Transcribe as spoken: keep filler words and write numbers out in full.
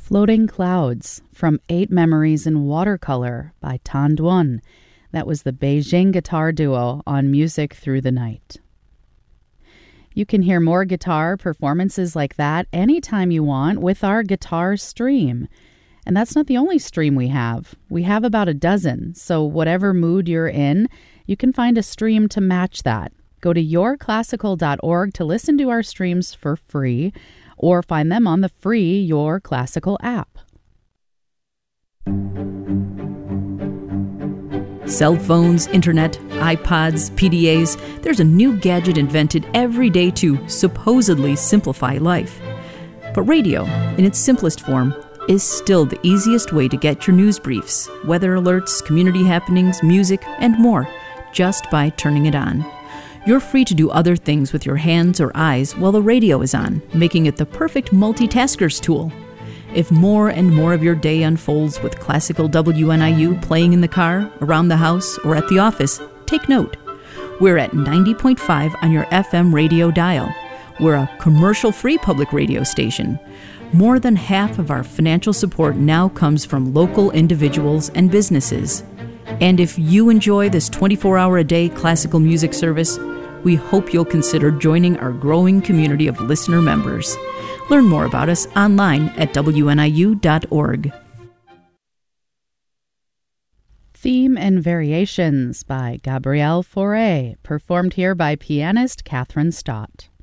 Floating Clouds from Eight Memories in Watercolor by Tan Duan. That was the Beijing guitar duo on Music Through the Night. You can hear more guitar performances like that anytime you want with our guitar stream. And that's not the only stream we have. We have about a dozen, so whatever mood you're in, you can find a stream to match that. Go to your classical dot org to listen to our streams for free, or find them on the free Your Classical app. Cell phones, internet, iPods, P D As, there's a new gadget invented every day to supposedly simplify life. But radio, in its simplest form, is still the easiest way to get your news briefs, weather alerts, community happenings, music, and more, just by turning it on. You're free to do other things with your hands or eyes while the radio is on, making it the perfect multitasker's tool. If more and more of your day unfolds with classical W N I U playing in the car, around the house, or at the office, take note. We're at ninety point five on your F M radio dial. We're a commercial-free public radio station. More than half of our financial support now comes from local individuals and businesses. And if you enjoy this twenty-four hour a day classical music service, we hope you'll consider joining our growing community of listener members. Learn more about us online at W N I U dot org. Theme and Variations by Gabrielle Fauré, performed here by pianist Catherine Stott.